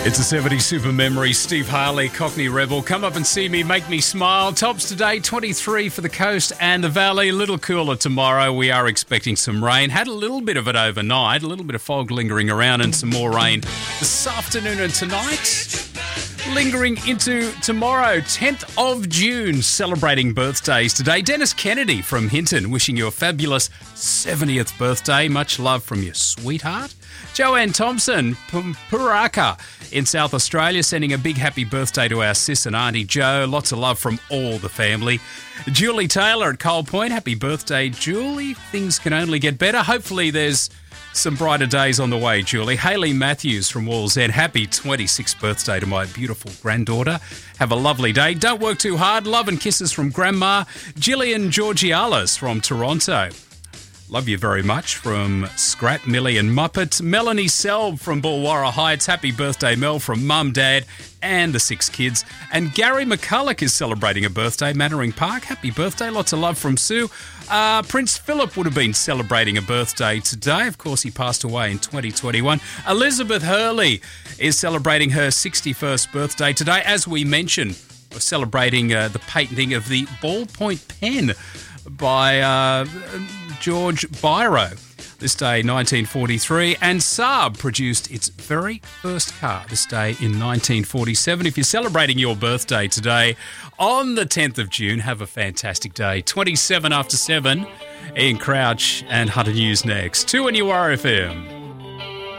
It's a 70s super memory. Steve Harley, Cockney Rebel. Come up and see me, make me smile. Tops today, 23 for the coast and the valley. A little cooler tomorrow. We are expecting some rain. Had a little bit of it overnight. A little bit of fog lingering around and some more rain this afternoon and tonight. Lingering into tomorrow, 10th of June, celebrating birthdays today. Dennis Kennedy from Hinton, wishing you a fabulous 70th birthday. Much love from your sweetheart. Joanne Thompson, Puraka in South Australia, sending a big happy birthday to our sis and Auntie Jo. Lots of love from all the family. Julie Taylor at Coal Point, happy birthday, Julie. Things can only get better. Hopefully there's some brighter days on the way, Julie. Hayley Matthews from Wallsend, happy 26th birthday to my beautiful granddaughter. Have a lovely day. Don't work too hard. Love and kisses from Grandma. Gillian Georgialis from Toronto. Love you very much from Scrap, Millie and Muppet. Melanie Selb from Bulwarra Heights. Happy birthday, Mel, from Mum, Dad and the 6 kids. And Gary McCulloch is celebrating a birthday, Mannering Park. Happy birthday. Lots of love from Sue. Prince Philip would have been celebrating a birthday today. Of course, he passed away in 2021. Elizabeth Hurley is celebrating her 61st birthday today. As we mentioned, we're celebrating the patenting of the ballpoint pen by George Biro. This day, 1943. And Saab produced its very first car this day in 1947. If you're celebrating your birthday today on the 10th of June, have a fantastic day. 27 after 7, Ian Crouch and Hunter News next. 2 on your RFM.